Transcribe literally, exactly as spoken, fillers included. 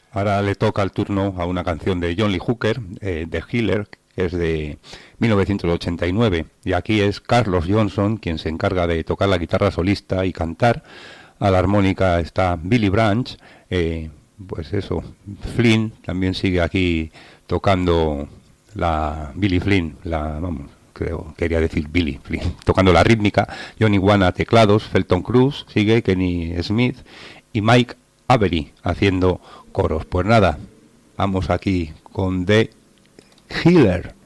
Ahora le toca el turno a una canción de John Lee Hooker, eh, The Healer, que es de mil novecientos ochenta y nueve. Y aquí es Carlos Johnson quien se encarga de tocar la guitarra solista y cantar. A la armónica está Billy Branch. Eh, pues eso, Flynn también sigue aquí tocando la Billy Flynn, la vamos, creo, quería decir Billy Flynn, tocando la rítmica. Johnny Wana teclados, Felton Cruz sigue, Kenny Smith y Mike Avery haciendo coros. Pues nada, vamos aquí con The Healer.